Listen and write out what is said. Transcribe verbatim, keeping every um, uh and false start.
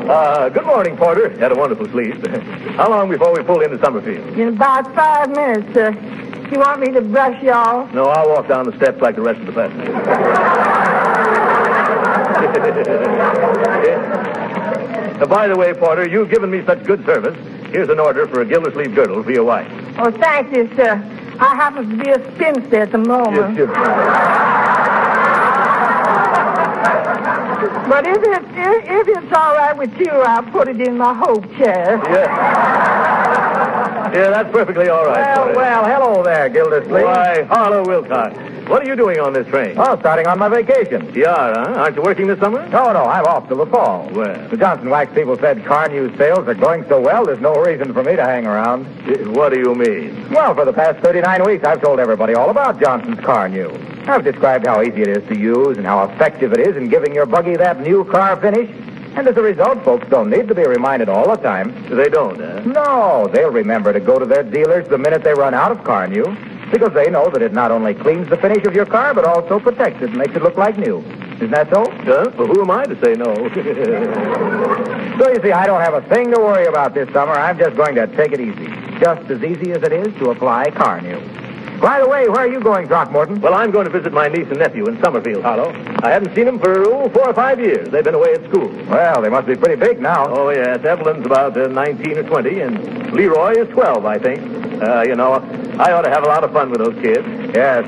Uh, good morning, Porter. Had a wonderful sleep. How long before we pull into Summerfield? In about five minutes, sir. You want me to brush you off? No, I'll walk down the steps like the rest of the passengers. uh, by the way, Porter, you've given me such good service. Here's an order for a Gildersleeve girdle for your wife. Oh, thank you, sir. I happen to be a spinster at the moment. Yes, yes. But if, it, if, if it's all right with you, I'll put it in my hope chair. Yeah. Yeah, that's perfectly all right. Well, Porter. well, hello there, Gildersleeve. Why, Harlow Wilcox. What are you doing on this train? Oh, starting on my vacation. You are, huh? Aren't you working this summer? No, no, I'm off till the fall. Well. The Johnson Wax people said car news sales are going so well, there's no reason for me to hang around. What do you mean? Well, for the past thirty-nine weeks, I've told everybody all about Johnson's car news. I've described how easy it is to use and how effective it is in giving your buggy that new car finish. And as a result, folks don't need to be reminded all the time. They don't, huh? No, they'll remember to go to their dealers the minute they run out of car news, because they know that it not only cleans the finish of your car, but also protects it and makes it look like new. Isn't that so? Huh? Well, who am I to say no? So you see, I don't have a thing to worry about this summer. I'm just going to take it easy. Just as easy as it is to apply car news. By the way, where are you going, Throckmorton? Well, I'm going to visit my niece and nephew in Summerfield, Harlow. I haven't seen them for oh, four or five years. They've been away at school. Well, they must be pretty big now. Oh, yes. Evelyn's about uh, nineteen or twenty, and Leroy is twelve, I think. Uh, you know, I ought to have a lot of fun with those kids. Yes,